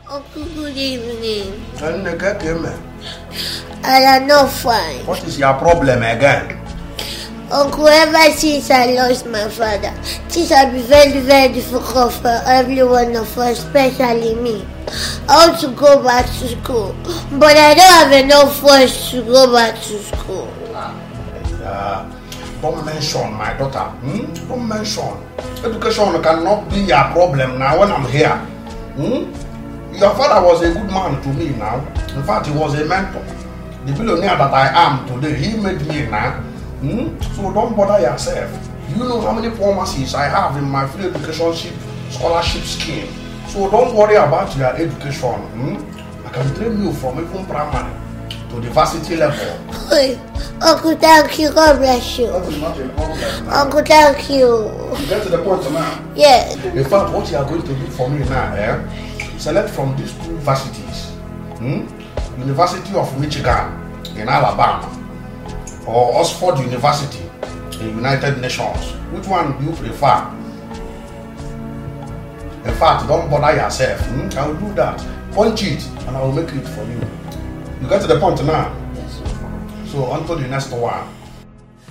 Uncle, good evening. I am not fine. What is your problem again? Uncle, ever since I lost my father, things have been very, very difficult for every one of us, especially me. I want to go back to school, but I don't have enough funds to go back to school. Don't mention my daughter. Don't mention. Education cannot be your problem now when I'm here. Your father was a good man to me now. In fact, he was a mentor. The billionaire that I am today, he made me now. So don't bother yourself. Do you know how many pharmacies I have in my free education scholarship scheme? So don't worry about your education. I can train you from even primary to the varsity level. Hey, Uncle, thank you. God bless you. That is not a problem. Uncle, thank you. You get to the point now? Yes. In fact, what you are going to do for me now, select from these two varsities. University of Michigan in Alabama or Oxford University in United Nations. Which one do you prefer? In fact, don't bother yourself. I will do that. Punch it and I will make it for you. You get to the point now? Yes, So on to the next one.